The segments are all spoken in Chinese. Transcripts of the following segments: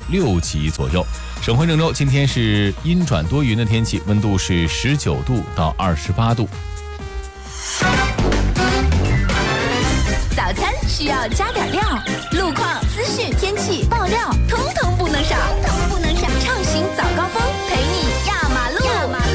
6级左右。省会郑州今天是阴转多云的天气，温度是19度到28度。 早餐需要加点料，路况、资讯、天气、爆料，通通不能少，畅行早高峰，陪你压马路。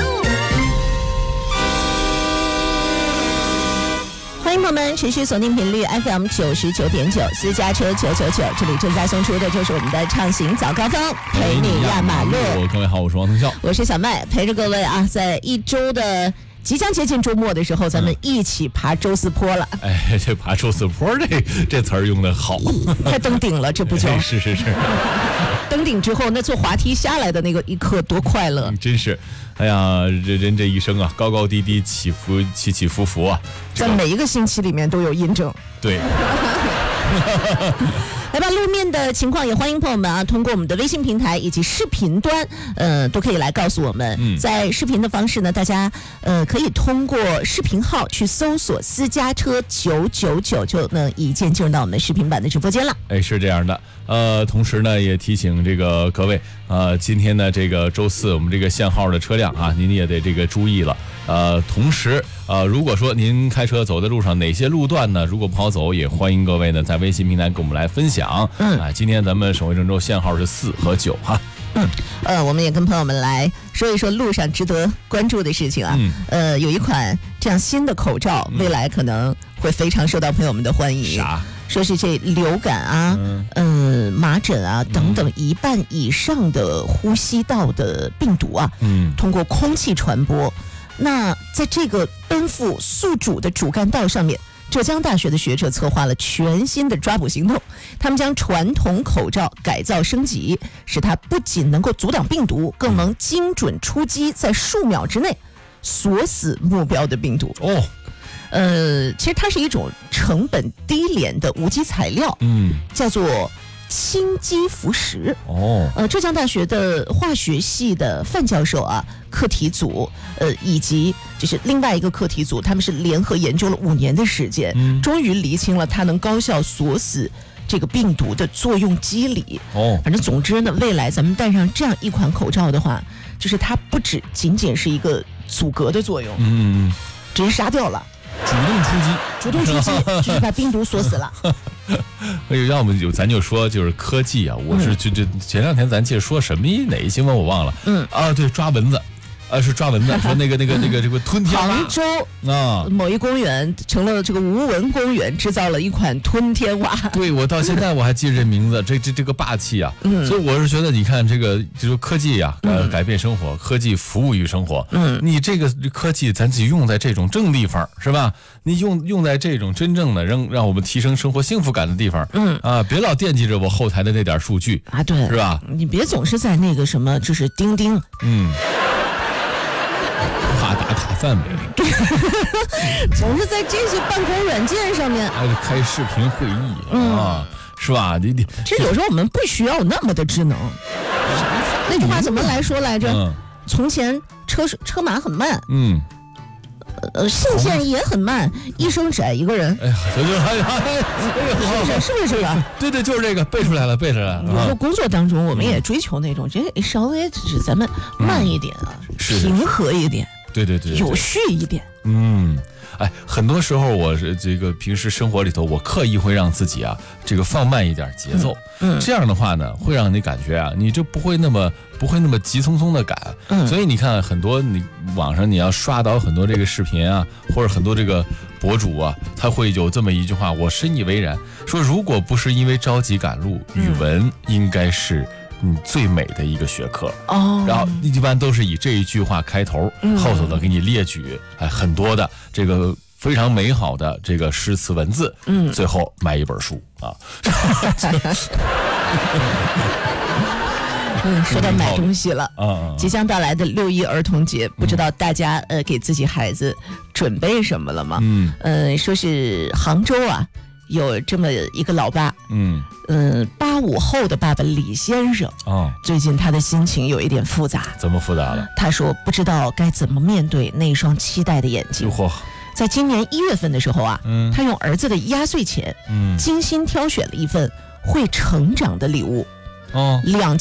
欢迎朋友们持续锁定频率 FM 99.9私家车999，这里正在送出的就是我们的畅行早高峰，陪你压马路。 各位好，我是王腾笑， 我是小麦，陪着各位啊，在一周的即将接近周末的时候，咱们一起爬周四坡了。 哎，这爬周四坡这词儿用的好， 快登顶了，这不就？ 是。 登顶之后，那坐滑梯下来的那个一刻多快乐！ 真是，哎呀，人这一生啊，高高低低，起伏起起伏伏啊， 在每一个星期里面都有印证。 对。 来吧，路面的情况也欢迎朋友们啊，通过我们的微信平台以及视频端，都可以来告诉我们。在视频的方式呢，大家可以通过视频号去搜索私家车999，就能一键进入到我们视频版的直播间了。 哎，是这样的。同时呢，也提醒这个各位，今天呢这个周四，我们这个限号的车辆啊，您也得这个注意了。同时如果说您开车走在路上，哪些路段呢？如果不好走，也欢迎各位呢在微信平台跟我们来分享。今天咱们省会郑州限号是4和9哈。 我们也跟朋友们来说一说路上值得关注的事情啊。有一款这样新的口罩，未来可能会非常受到朋友们的欢迎。 啥？ 说是这流感啊，麻疹啊等等1半以上的呼吸道的病毒啊，通过空气传播。那在这个奔赴宿主的主干道上面，浙江大学的学者策划了全新的抓捕行动，他们将传统口罩改造升级，使它不仅能够阻挡病毒，更能精准出击，在数秒之内锁死目标的病毒。其实它是一种成本低廉的无机材料，叫做氢基氟石。浙江大学的化学系的范教授啊，课题组以及就是另外一个课题组，他们是联合研究了5年的时间，终于厘清了它能高效锁死这个病毒的作用机理。反正总之呢，未来咱们戴上这样一款口罩的话，就是它不仅仅是一个阻隔的作用，直接杀掉了。主动出击，就是把病毒锁死了。 要么咱就说就是科技啊，我是这前2天咱记得说什么哪一新闻我忘了。对，抓蚊子。是抓蚊子，说那个这个吞天蛙。 杭州某一公园成了这个无蚊公园，制造了一款吞天蛙。 对，我到现在我还记得这名字，这个霸气啊！所以我是觉得，你看这个科技啊，改变生活，科技服务于生活。你这个科技咱自己用在这种正地方，是吧？你用在这种真正的让我们提升生活幸福感的地方。别老惦记着我后台的那点数据啊，对， 是吧？ 你别总是在那个什么，就是钉钉。 打塔范围， 总是在这些办公软件上面， 开视频会议是吧？ 其实有时候我们不需要那么的智能。那句话怎么来说来着？从前车马很慢，信件也很慢，一生只爱一个人。是不是这个？ 对，就是这个，背出来了。有时候工作当中，我们也追求那种稍微只咱们慢一点啊，平和一点。对，有序一点。 很多时候我是这个平时生活里头，我刻意会让自己啊这个放慢一点节奏，这样的话呢，会让你感觉啊，你就不会那么急匆匆的赶。所以你看很多你网上你要刷到很多这个视频啊，或者很多这个博主啊，他会有这么一句话，我深以为然，说如果不是因为着急赶路，语文应该是最美的一个学科。然后一般都是以这一句话开头，后头呢给你列举很多的这个非常美好的这个诗词文字，最后买一本书啊。 说到买东西了，即将到来的6·1儿童节，不知道大家给自己孩子准备什么了吗？说是杭州啊有这么一个老爸，85后的爸爸李先生，最近他的心情有一点复杂。 怎么复杂了？ 他说不知道该怎么面对那一双期待的眼睛。在今年1月份的时候啊，他用儿子的压岁钱，精心挑选了一份会成长的礼物。